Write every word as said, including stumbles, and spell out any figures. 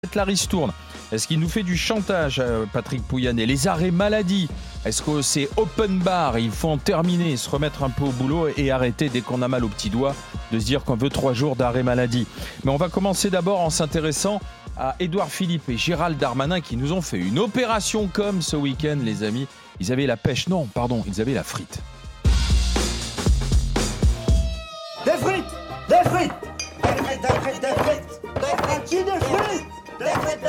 La ristourne. Est-ce qu'il nous fait du chantage, Patrick Pouyanné? Les arrêts maladie. Est-ce que c'est open bar? Il faut en terminer, se remettre un peu au boulot et arrêter dès qu'on a mal au petit doigt de se dire qu'on veut trois jours d'arrêt maladie. Mais on va commencer d'abord en s'intéressant à Édouard Philippe et Gérald Darmanin qui nous ont fait une opération com ce week-end, les amis. Ils avaient la pêche, non, pardon, ils avaient la frite. Des frites, des frites, des frites, des frites, des frites, des frites, des frites, des frites, des